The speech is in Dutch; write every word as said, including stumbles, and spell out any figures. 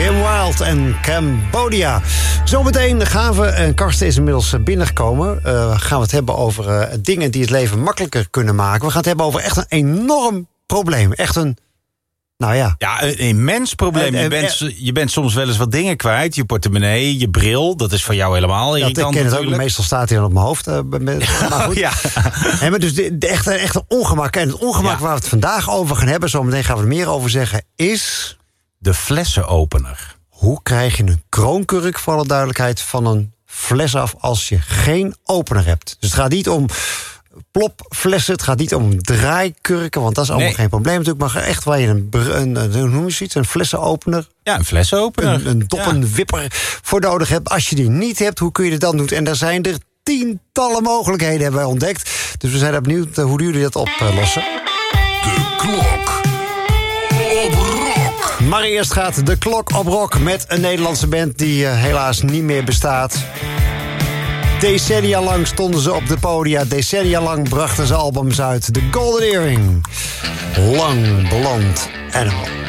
Kim Wilde en Cambodia. Zometeen gaan we, en Karsten is inmiddels binnengekomen... Uh, gaan we het hebben over uh, dingen die het leven makkelijker kunnen maken. We gaan het hebben over echt een enorm probleem. Echt een... Nou ja. Ja, een immens probleem. Je bent, je bent soms wel eens wat dingen kwijt. Je portemonnee, je bril. Dat is voor jou helemaal irritant. Ja, ik ken het natuurlijk. ook. Meestal staat hij dan op mijn hoofd. Uh, met, maar goed. Ja. En maar dus de, de echte, echte ongemak. En het ongemak ja. waar we het vandaag over gaan hebben... zometeen gaan we er meer over zeggen, is... de flessenopener. Hoe krijg je een kroonkurk, voor alle duidelijkheid... van een fles af als je geen opener hebt? Dus het gaat niet om... plopflessen, het gaat niet om draaikurken, want dat is allemaal nee. geen probleem natuurlijk, maar echt waar je een, een, een hoe noem je zoiets, een flessenopener, ja, een flessenopener, een, een doppenwipper ja. voor nodig hebt. Als je die niet hebt, hoe kun je dat dan doen? En daar zijn er tientallen mogelijkheden, hebben wij ontdekt. Dus we zijn benieuwd hoe jullie dat oplossen. De klok op rock. Maar eerst gaat de klok op rock met een Nederlandse band die uh, helaas niet meer bestaat. Decennia lang stonden ze op de podia. Decennia lang brachten ze albums uit. The Golden Earring. Lang Blond Animal.